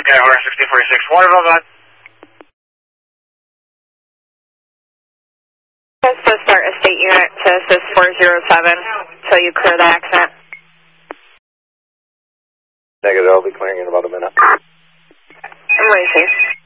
Okay, we're 6046. Waterville, go ahead. So start estate unit to assist 407 until you clear the accident. Negative, I'll be clearing in about a minute. I'm racing.